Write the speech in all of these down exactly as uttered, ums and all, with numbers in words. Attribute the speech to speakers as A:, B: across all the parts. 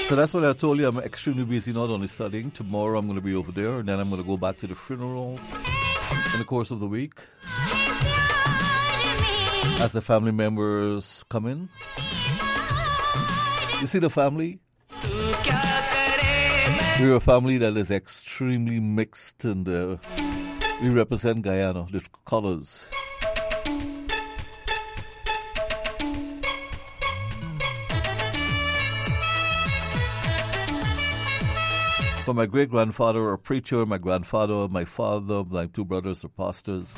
A: So that's what I told you. I'm extremely busy, not only studying. Tomorrow I'm going to be over there, and then I'm going to go back to the funeral in the course of the week as the family members come in. You see the family? We're a family that is extremely mixed, and uh, we represent Guyana, the colors. For my great-grandfather, a preacher, my grandfather, my father, my two brothers are pastors.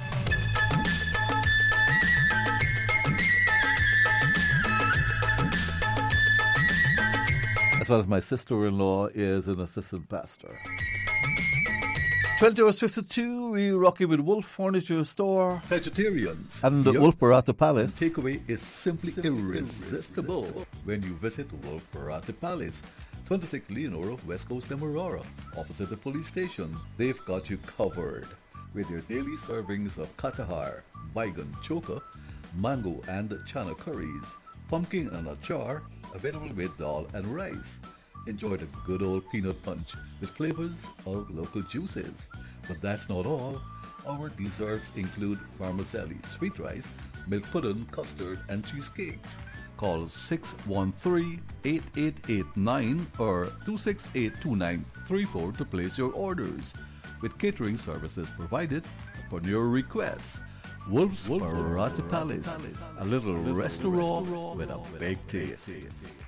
A: As well as my sister-in-law is an assistant pastor. twenty hours fifty-two, we rocking with Wolf Furniture Store.
B: Vegetarians.
A: And the Wolf Parata Palace.
B: Takeaway is simply, simply irresistible, irresistible when you visit Wolf Parata Palace. twenty-six Leonora, West Coast Demerara, opposite the police station. They've got you covered with your daily servings of katahar, baigan, choka, mango and chana curries, pumpkin and achar, available with dal and rice. Enjoy the good old peanut punch with flavors of local juices. But that's not all. Our desserts include vermicelli, sweet rice, milk pudding, custard and cheesecakes. Call six one three, eight eight eight nine or two six eight two nine three four to place your orders, with catering services provided upon your request. Wolf's Parata Palace, a little restaurant with a big taste.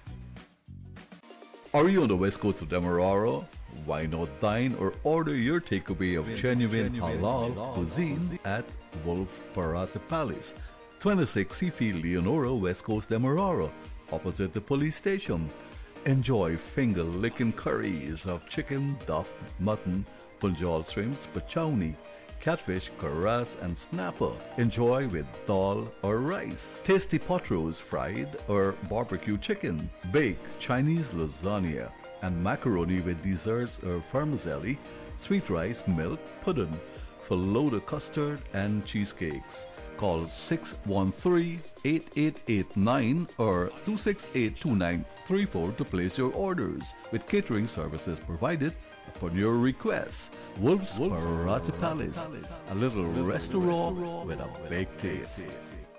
B: Are you on the west coast of Demerara? Why not dine or order your takeaway of genuine halal cuisine at Wolf Parata Palace, twenty-six Seafield Leonora, West Coast Demerara, opposite the police station. Enjoy finger-licking curries of chicken, duck, mutton, punjal shrimps, pachowni, catfish, karas, and snapper. Enjoy with dal or rice. Tasty pot roast fried or barbecue chicken, baked Chinese lasagna, and macaroni with desserts or vermicelli, sweet rice, milk, pudding, for loaded custard and cheesecakes. Call six one three, eight eight eight nine or two six eight two nine three four to place your orders, with catering services provided upon your request. Wolf's Parata Palace, a little restaurant with a big taste.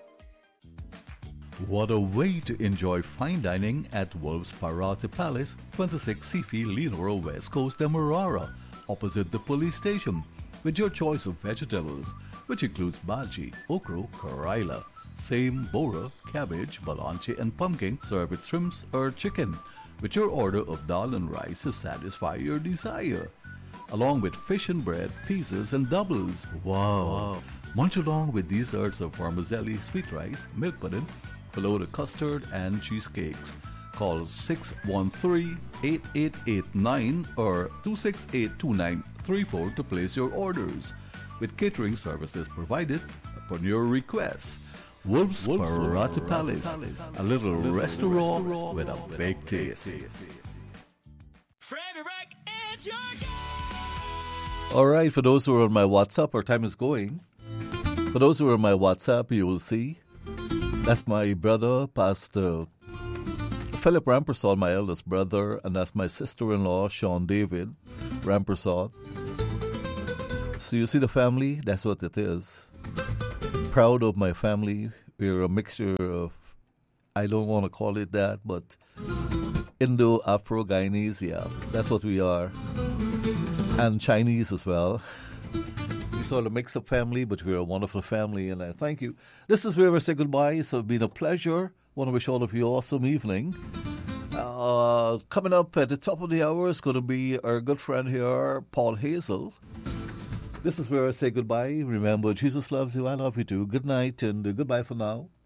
B: What a way to enjoy fine dining at Wolf's Parata Palace, twenty-six Seafield Leonora, West Coast Demerara, opposite the police station, with your choice of vegetables, which includes bhaji, okra, karaila, same, bora, cabbage, balanchi, and pumpkin, served with shrimps or chicken, with your order of dal and rice to satisfy your desire, along with fish and bread, pizzas, and doubles. Wow! wow. Munch along with desserts of vermicelli, sweet rice, milk pudding, loaded custard, and cheesecakes. Call six one three, eight eight eight nine or two six eight two nine three four to place your orders, with catering services provided upon your request. Wolf's Parata Palace, a little restaurant with a big taste. All right, for those who are on my WhatsApp, our time is going. For those who are on my WhatsApp, you will see that's my brother, Pastor Philip Rampersad, my eldest brother, and that's my sister-in-law, Sean David Rampersad. So you see the family? That's what it is. Proud of my family. We're a mixture of, I don't want to call it that, but Indo-Afro-Guyanese, yeah. That's what we are. And Chinese as well. We're sort of a mix-up family, but we're a wonderful family, and I thank you. This is where we say goodbye. It's been a pleasure. I want to wish all of you an awesome evening. Uh, coming up at the top of the hour is going to be our good friend here, Paul Hazel. This is where I say goodbye. Remember, Jesus loves you. I love you too. Good night and uh, goodbye for now.